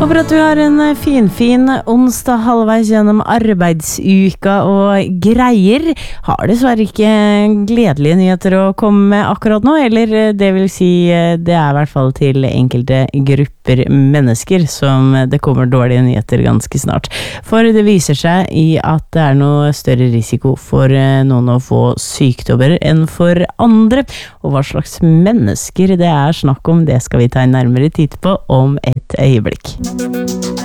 Håper at du har en fin onsdag halvveis gjennom arbeidsuka og greier. Har dessverre ikke gledelige nyheter å komme med akkurat nå, eller det vil si, det I hvert fall til enkelte grupper mennesker som det kommer dårlige nyheter ganske snart. For det viser seg I at det noe større risiko for noen å få sykdommer enn for andre, og hva slags mennesker det snakk om, det skal vi ta en nærmere titt på om et øyeblikk.